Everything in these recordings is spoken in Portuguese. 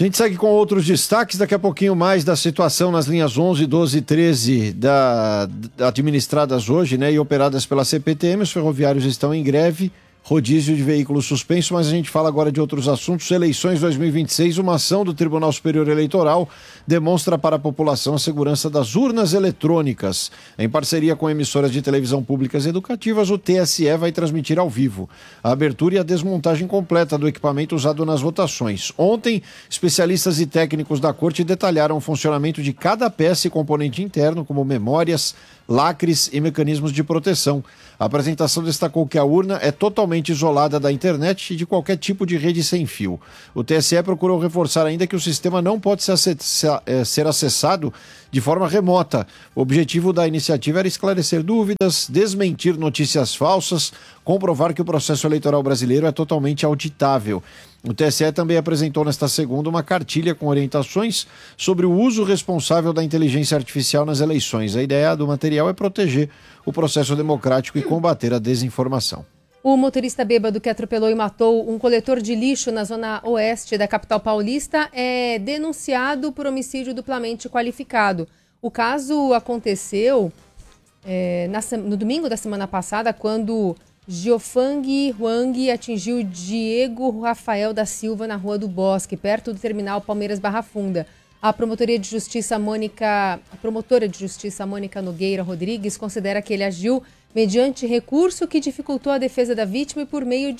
A gente segue com outros destaques, daqui a pouquinho mais da situação nas linhas 11, 12 e 13 administradas hoje, né, e operadas pela CPTM. Os ferroviários estão em greve, rodízio de veículos suspenso, mas a gente fala agora de outros assuntos. Eleições 2026, uma ação do Tribunal Superior Eleitoral demonstra para a população a segurança das urnas eletrônicas. Em parceria com emissoras de televisão públicas educativas, o TSE vai transmitir ao vivo a abertura e a desmontagem completa do equipamento usado nas votações. Ontem, especialistas e técnicos da corte detalharam o funcionamento de cada peça e componente interno, como memórias, lacres e mecanismos de proteção. A apresentação destacou que a urna é totalmente isolada da internet e de qualquer tipo de rede sem fio. O TSE procurou reforçar ainda que o sistema não pode ser acessado de forma remota. O objetivo da iniciativa era esclarecer dúvidas, desmentir notícias falsas, comprovar que o processo eleitoral brasileiro é totalmente auditável. O TSE também apresentou nesta segunda uma cartilha com orientações sobre o uso responsável da inteligência artificial nas eleições. A ideia do material é proteger o processo democrático e combater a desinformação. O motorista bêbado que atropelou e matou um coletor de lixo na zona oeste da capital paulista é denunciado por homicídio duplamente qualificado. O caso aconteceu no domingo da semana passada, quando Giofang Huang atingiu Diego Rafael da Silva na Rua do Bosque, perto do terminal Palmeiras Barra Funda. A promotora de justiça Mônica Nogueira Rodrigues considera que ele agiu mediante recurso que dificultou a defesa da vítima e por meio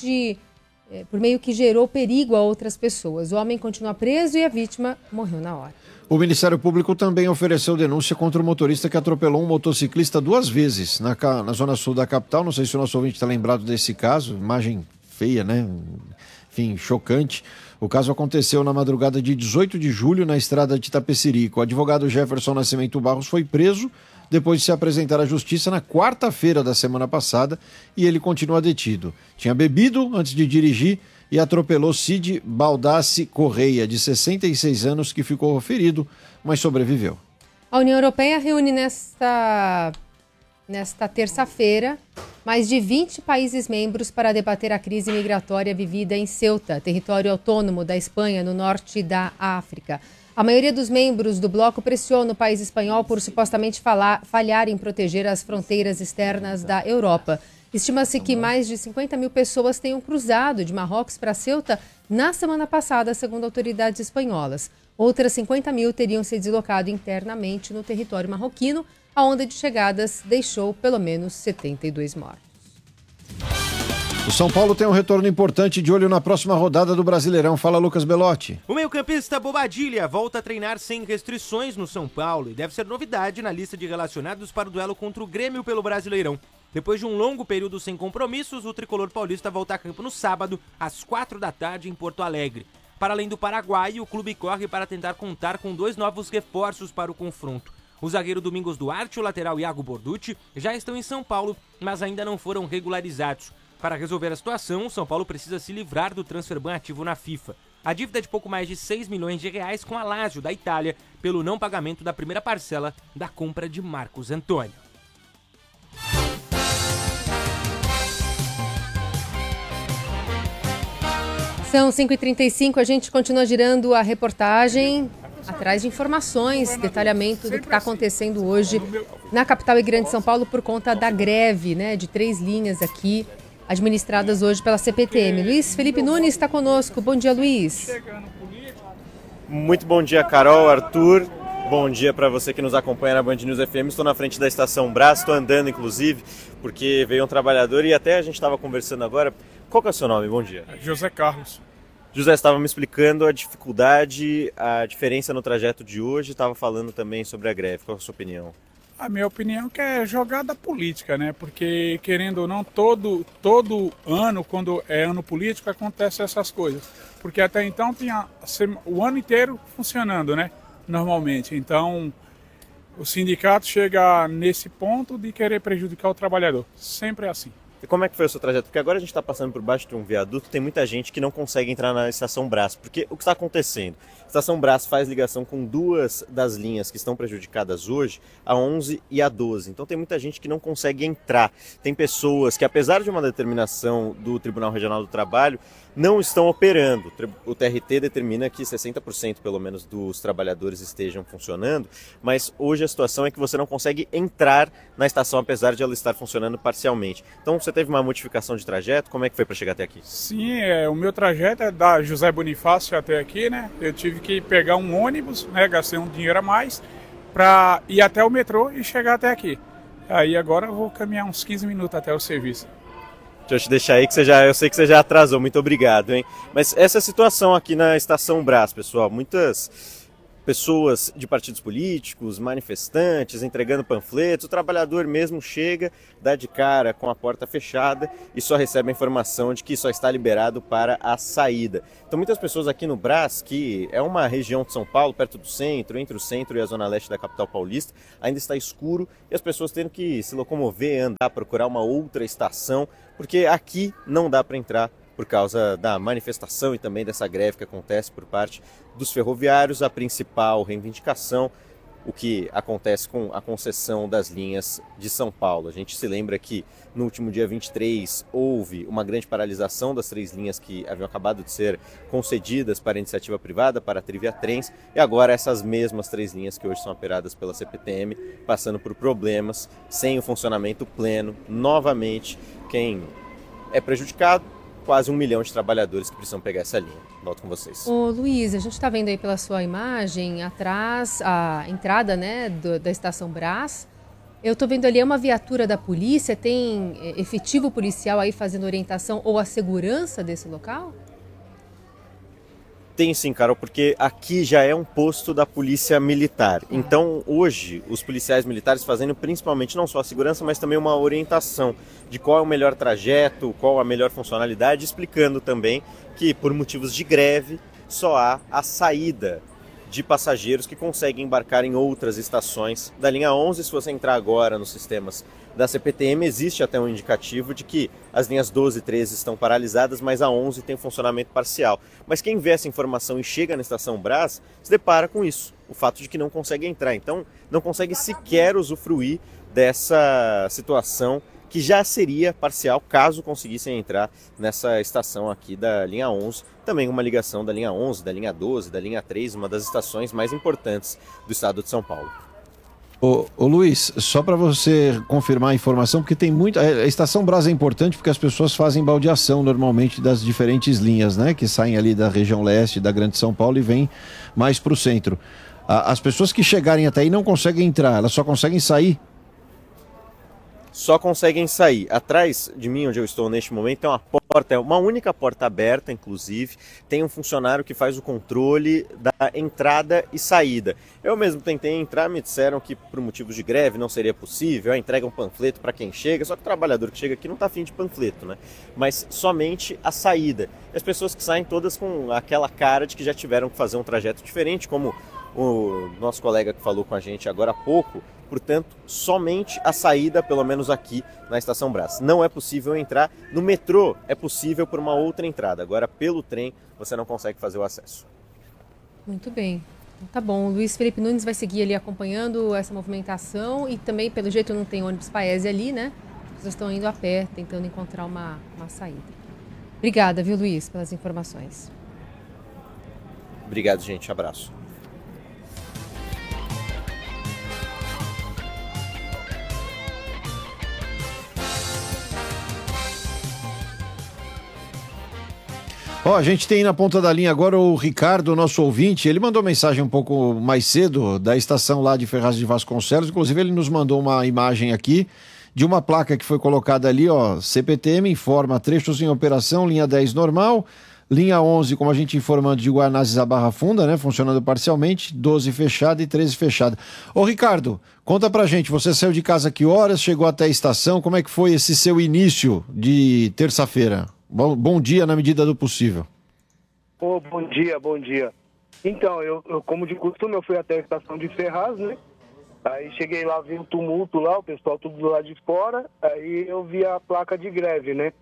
que gerou perigo a outras pessoas. O homem continua preso e a vítima morreu na hora. O Ministério Público também ofereceu denúncia contra o motorista que atropelou um motociclista 2 vezes na zona sul da capital. Não sei se o nosso ouvinte está lembrado desse caso. Imagem feia, né? Enfim, chocante. O caso aconteceu na madrugada de 18 de julho na estrada de Itapecerico. O advogado Jefferson Nascimento Barros foi preso depois de se apresentar à justiça na quarta-feira da semana passada e ele continua detido. Tinha bebido antes de dirigir e atropelou Cid Baldassi Correia, de 66 anos, que ficou ferido, mas sobreviveu. A União Europeia reúne nesta terça-feira mais de 20 países membros para debater a crise migratória vivida em Ceuta, território autônomo da Espanha, no norte da África. A maioria dos membros do bloco pressiona o país espanhol por supostamente falhar em proteger as fronteiras externas da Europa. Estima-se que mais de 50 mil pessoas tenham cruzado de Marrocos para Ceuta na semana passada, segundo autoridades espanholas. Outras 50 mil teriam se deslocado internamente no território marroquino. A onda de chegadas deixou pelo menos 72 mortos. O São Paulo tem um retorno importante, de olho na próxima rodada do Brasileirão. Fala, Lucas Belotti. O meio-campista Bobadilha volta a treinar sem restrições no São Paulo e deve ser novidade na lista de relacionados para o duelo contra o Grêmio pelo Brasileirão. Depois de um longo período sem compromissos, o tricolor paulista volta a campo no sábado, às 4h em Porto Alegre. Para além do paraguaio, o clube corre para tentar contar com 2 novos reforços para o confronto. O zagueiro Domingos Duarte e o lateral Iago Borducci já estão em São Paulo, mas ainda não foram regularizados. Para resolver a situação, o São Paulo precisa se livrar do transfer ban ativo na FIFA. A dívida é de pouco mais de 6 milhões de reais com a Lazio da Itália pelo não pagamento da primeira parcela da compra de Marcos Antônio. São 5h35, a gente continua girando a reportagem atrás de informações, detalhamento do que está acontecendo hoje na capital e Grande São Paulo por conta da greve, né, de 3 linhas aqui, administradas hoje pela CPTM. Luiz Felipe Nunes está conosco. Bom dia, Luiz. Muito bom dia, Carol, Arthur. Bom dia para você que nos acompanha na Band News FM. Estou na frente da Estação Brás, estou andando inclusive, porque veio um trabalhador e até a gente estava conversando agora. Qual que é o seu nome? Bom dia. José Carlos. José, estava me explicando a dificuldade, a diferença no trajeto de hoje, estava falando também sobre a greve. Qual é a sua opinião? A minha opinião é que é jogada política, né? Porque, querendo ou não, todo ano, quando é ano político, acontecem essas coisas. Porque até então tinha o ano inteiro funcionando, né? Normalmente. Então, o sindicato chega nesse ponto de querer prejudicar o trabalhador. Sempre é assim. E como é que foi o seu trajeto? Porque agora a gente está passando por baixo de um viaduto, tem muita gente que não consegue entrar na Estação Brás. Porque o que está acontecendo? A Estação Brás faz ligação com duas das linhas que estão prejudicadas hoje, a 11 e a 12. Então tem muita gente que não consegue entrar. Tem pessoas que, apesar de uma determinação do Tribunal Regional do Trabalho, não estão operando. O TRT determina que 60% pelo menos dos trabalhadores estejam funcionando, mas hoje a situação é que você não consegue entrar na estação, apesar de ela estar funcionando parcialmente. Então você teve uma modificação de trajeto, como é que foi para chegar até aqui? Sim, o meu trajeto é da José Bonifácio até aqui, né? Eu tive que pegar um ônibus, né? Gastei um dinheiro a mais para ir até o metrô e chegar até aqui. Aí agora eu vou caminhar uns 15 minutos até o serviço. Deixa eu te deixar aí que eu sei que você já atrasou, muito obrigado, hein? Mas essa situação aqui na Estação Brás, pessoal, muitas pessoas de partidos políticos, manifestantes, entregando panfletos, o trabalhador mesmo chega, dá de cara com a porta fechada e só recebe a informação de que só está liberado para a saída. Então muitas pessoas aqui no Brás, que é uma região de São Paulo, perto do centro, entre o centro e a zona leste da capital paulista, ainda está escuro e as pessoas tendo que se locomover, andar, procurar uma outra estação, porque aqui não dá para entrar por causa da manifestação e também dessa greve que acontece por parte dos ferroviários. A principal reivindicação, o que acontece com a concessão das linhas de São Paulo. A gente se lembra que no último dia 23 houve uma grande paralisação das 3 linhas que haviam acabado de ser concedidas para a iniciativa privada, para a Trivia Trens, e agora essas mesmas 3 linhas que hoje são operadas pela CPTM, passando por problemas, sem o funcionamento pleno. Novamente, quem é prejudicado, quase 1 milhão de trabalhadores que precisam pegar essa linha. Volto com vocês. Ô Luiz, a gente está vendo aí pela sua imagem, atrás, a entrada, né, da Estação Brás. Eu estou vendo ali uma viatura da polícia, tem efetivo policial aí fazendo orientação ou a segurança desse local? Tem sim, Carol, porque aqui já é um posto da polícia militar. Então, hoje, os policiais militares fazendo principalmente não só a segurança, mas também uma orientação de qual é o melhor trajeto, qual a melhor funcionalidade, explicando também que, por motivos de greve, só há a saída de passageiros que conseguem embarcar em outras estações da linha 11. Se você entrar agora nos sistemas da CPTM, existe até um indicativo de que as linhas 12 e 13 estão paralisadas, mas a 11 tem funcionamento parcial. Mas quem vê essa informação e chega na Estação Brás, se depara com isso, o fato de que não consegue entrar. Então, não consegue sequer usufruir dessa situação que já seria parcial caso conseguissem entrar nessa estação aqui da linha 11. Também uma ligação da linha 11, da linha 12, da linha 3, uma das estações mais importantes do estado de São Paulo. Ô Luiz, só para você confirmar a informação, porque tem muito. A Estação Brás é importante porque as pessoas fazem baldeação normalmente das diferentes linhas, né? Que saem ali da região leste, da Grande São Paulo e vêm mais para o centro. As pessoas que chegarem até aí não conseguem entrar, elas só conseguem sair. Só conseguem sair. Atrás de mim, onde eu estou neste momento, tem uma porta, é uma única porta aberta, inclusive. Tem um funcionário que faz o controle da entrada e saída. Eu mesmo tentei entrar, me disseram que por motivos de greve não seria possível, entrega um panfleto para quem chega, só que o trabalhador que chega aqui não está afim de panfleto, né? Mas somente a saída. E as pessoas que saem todas com aquela cara de que já tiveram que fazer um trajeto diferente, como o nosso colega que falou com a gente agora há pouco. Portanto, somente a saída, pelo menos aqui na Estação Brás. Não é possível entrar. No metrô é possível por uma outra entrada. Agora, pelo trem, você não consegue fazer o acesso. Muito bem. Tá bom. O Luiz Felipe Nunes vai seguir ali acompanhando essa movimentação e também, pelo jeito, não tem ônibus Paese ali, né? As pessoas estão indo a pé, tentando encontrar uma saída. Obrigada, viu, Luiz, pelas informações. Obrigado, gente. Abraço. Ó, a gente tem na ponta da linha agora o Ricardo, nosso ouvinte. Ele mandou mensagem um pouco mais cedo da estação lá de Ferraz de Vasconcelos. Inclusive, ele nos mandou uma imagem aqui de uma placa que foi colocada ali, ó. CPTM informa trechos em operação, linha 10 normal, linha 11, como a gente informando, de Guanazes a Barra Funda, né? Funcionando parcialmente, 12 fechada e 13 fechada. Ô, Ricardo, conta pra gente, você saiu de casa que horas, chegou até a estação, como é que foi esse seu início de terça-feira? Bom dia na medida do possível. Bom dia. Então, eu como de costume, eu fui até a estação de Ferraz, né? Aí cheguei lá, vi um tumulto lá, o pessoal tudo do lado de fora, aí eu vi a placa de greve, né?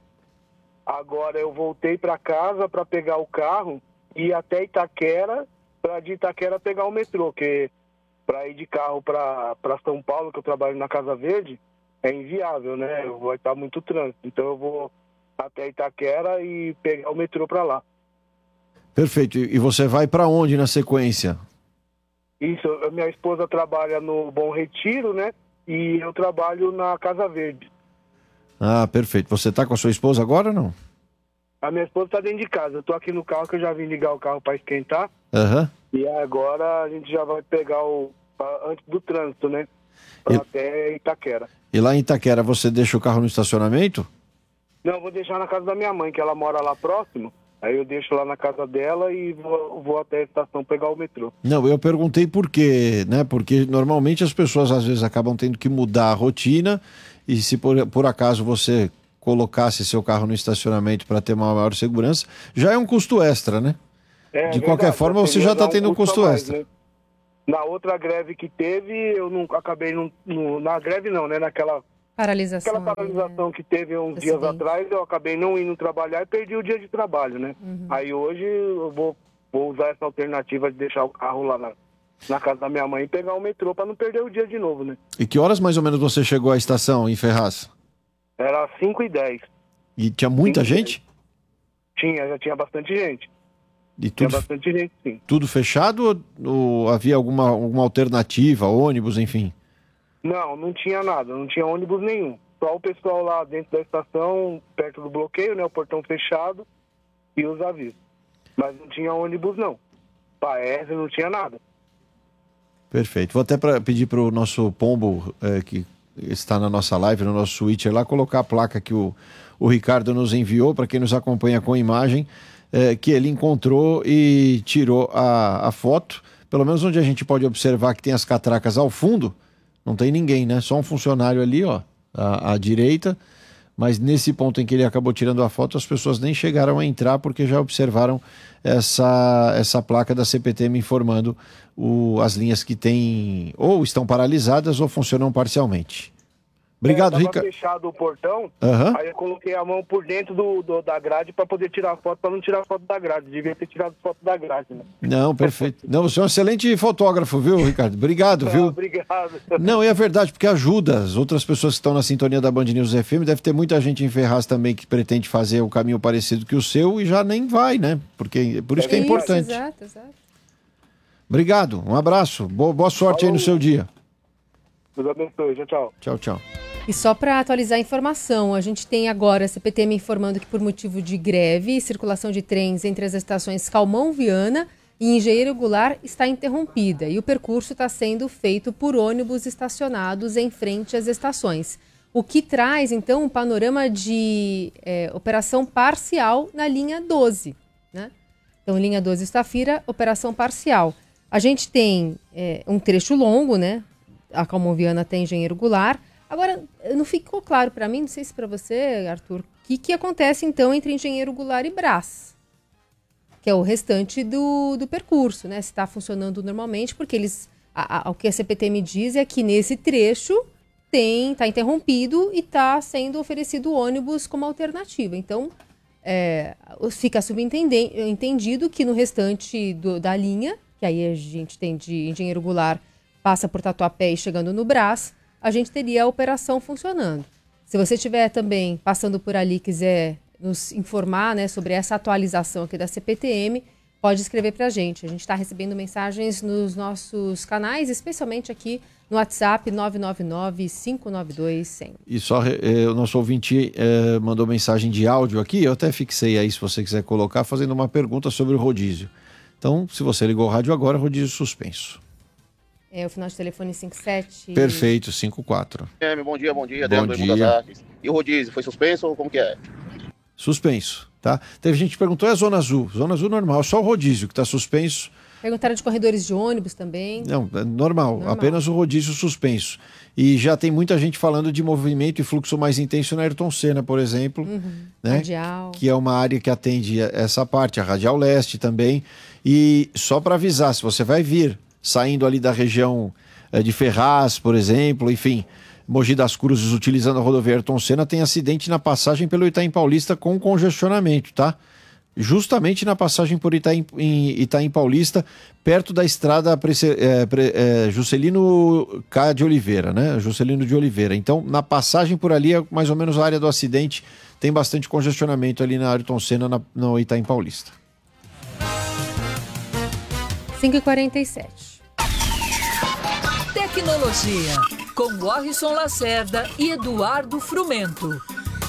Agora eu voltei para casa para pegar o carro e ir até Itaquera, para de Itaquera pegar o metrô, que para ir de carro para São Paulo, que eu trabalho na Casa Verde, é inviável, né? Vai estar muito trânsito. Então eu vou até Itaquera e pegar o metrô para lá. Perfeito. E você vai para onde na sequência? Isso, minha esposa trabalha no Bom Retiro, né? E eu trabalho na Casa Verde. Ah, perfeito. Você tá com a sua esposa agora ou não? A minha esposa tá dentro de casa. Eu tô aqui no carro, que eu já vim ligar o carro para esquentar. Aham. E agora a gente já vai pegar antes do trânsito, né? Até Itaquera. E lá em Itaquera você deixa o carro no estacionamento? Não, eu vou deixar na casa da minha mãe, que ela mora lá próximo. Aí eu deixo lá na casa dela e vou até a estação pegar o metrô. Não, eu perguntei por quê, né? Porque normalmente as pessoas às vezes acabam tendo que mudar a rotina e se por acaso você colocasse seu carro no estacionamento para ter uma maior segurança, já é um custo extra, né? De qualquer forma, você já está tendo um custo extra. Né? Na outra greve que teve, eu não acabei... na greve não, né? Naquela Paralisação. Aquela paralisação que teve uns dias atrás, eu acabei não indo trabalhar e perdi o dia de trabalho, né? Aí hoje eu vou usar essa alternativa de deixar o carro lá na casa da minha mãe e pegar o metrô para não perder o dia de novo, né? E que horas mais ou menos você chegou à estação em Ferraz? Era 5h10. E tinha muita gente? Já tinha bastante gente. E tinha bastante gente, sim. Tudo fechado ou havia alguma alternativa, ônibus, enfim? Não tinha nada, não tinha ônibus nenhum. Só o pessoal lá dentro da estação, perto do bloqueio, né? O portão fechado e os avisos. Mas não tinha ônibus, não. Paese, não tinha nada. Perfeito. Vou até pedir para o nosso Pombo, que está na nossa live, no nosso switcher lá, colocar a placa que o Ricardo nos enviou, para quem nos acompanha com imagem, que ele encontrou e tirou a foto. Pelo menos onde a gente pode observar que tem as catracas ao fundo, não tem ninguém, né? Só um funcionário ali, ó, à direita. Mas nesse ponto em que ele acabou tirando a foto, as pessoas nem chegaram a entrar porque já observaram essa placa da CPTM informando as linhas que têm ou estão paralisadas ou funcionam parcialmente. Obrigado, Ricardo. Estava fechado o portão, aí eu coloquei a mão por dentro da grade para poder tirar a foto, para não tirar a foto da grade. Devia ter tirado foto da grade, né? Não, perfeito. Não, você é um excelente fotógrafo, viu, Ricardo? Obrigado, viu? Obrigado. Não, é verdade, porque ajuda as outras pessoas que estão na sintonia da Band News FM. Deve ter muita gente em Ferraz também que pretende fazer o caminho parecido que o seu e já nem vai, né? Porque por isso que é importante. Exato. Obrigado, um abraço. Boa sorte aí no seu dia. Deus abençoe. Tchau. Tchau. E só para atualizar a informação, a gente tem agora a CPTM informando que por motivo de greve, circulação de trens entre as estações Calmon-Viana e Engenheiro Goulart está interrompida e o percurso está sendo feito por ônibus estacionados em frente às estações. O que traz, então, um panorama de operação parcial na linha 12, né? Então, linha 12 Estafira, operação parcial. A gente tem um trecho longo, né? A Calmon-Viana até Engenheiro Goulart. Agora, não ficou claro para mim, não sei se para você, Arthur, o que acontece então entre Engenheiro Goulart e Brás, que é o restante do percurso, né? Se está funcionando normalmente, porque o que a CPTM diz é que nesse trecho está interrompido e está sendo oferecido ônibus como alternativa. Então, fica subentendido que no restante da linha, que aí a gente tem de Engenheiro Goulart, passa por Tatuapé e chegando no Brás, a gente teria a operação funcionando. Se você estiver também passando por ali e quiser nos informar, né, sobre essa atualização aqui da CPTM, pode escrever para a gente. A gente está recebendo mensagens nos nossos canais, especialmente aqui no WhatsApp 999-592-100. E só o nosso ouvinte mandou mensagem de áudio aqui, eu até fixei aí, se você quiser colocar, fazendo uma pergunta sobre o rodízio. Então, se você ligou o rádio agora, rodízio suspenso. O final de telefone 57. Perfeito, 54. Bom dia. Bom dia. E o rodízio, foi suspenso ou como que é? Suspenso, tá? Teve gente que perguntou, Zona Azul? Zona Azul normal, só o rodízio que está suspenso. Perguntaram de corredores de ônibus também. Não, é normal, apenas o rodízio suspenso. E já tem muita gente falando de movimento e fluxo mais intenso na Ayrton Senna, por exemplo. Né? Radial. Que é uma área que atende essa parte, a Radial Leste também. E só para avisar, se você vai vir saindo ali da região de Ferraz, por exemplo, enfim, Mogi das Cruzes utilizando a rodovia Ayrton Senna, tem acidente na passagem pelo Itaim Paulista com congestionamento, tá? Justamente na passagem por Itaim Paulista, perto da estrada Juscelino K. de Oliveira, né? Juscelino de Oliveira. Então, na passagem por ali, é mais ou menos a área do acidente, tem bastante congestionamento ali na Ayrton Senna, no Itaim Paulista. 5h47. Tecnologia, com Warrison Lacerda e Eduardo Frumento.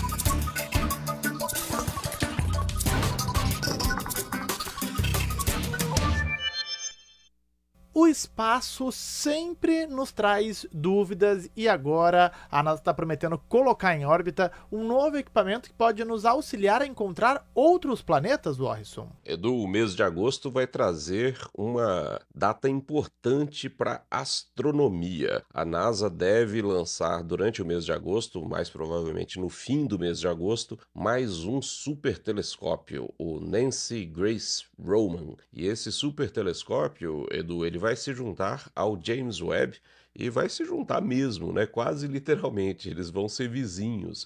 O espaço sempre nos traz dúvidas e agora a NASA está prometendo colocar em órbita um novo equipamento que pode nos auxiliar a encontrar outros planetas, Warrison. Edu, o mês de agosto vai trazer uma data importante para astronomia. A NASA deve lançar durante o mês de agosto, mais provavelmente no fim do mês de agosto, mais um super telescópio, o Nancy Grace Roman. E esse super telescópio, Edu, ele vai se juntar ao James Webb e vai se juntar mesmo, né? Quase literalmente, eles vão ser vizinhos.